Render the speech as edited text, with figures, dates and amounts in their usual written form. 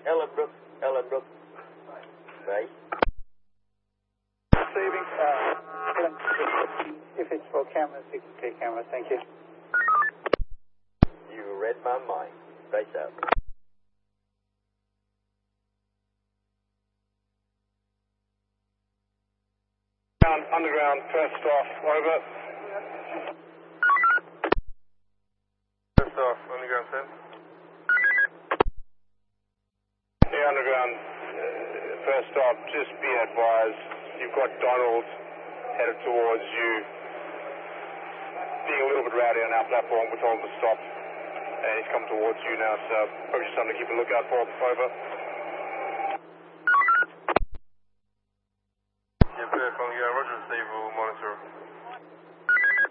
Ellenbrook. Base. Receiving. If it's for cameras, you can take cameras. Thank you. You read my mind. Base out. Underground, first off, over. First off, underground, sir. Yeah, underground, first off, just be advised, you've got Donald headed towards you, being a little bit rowdy on our platform. We told him to stop, and he's come towards you now, so probably just something to keep a lookout for. Over.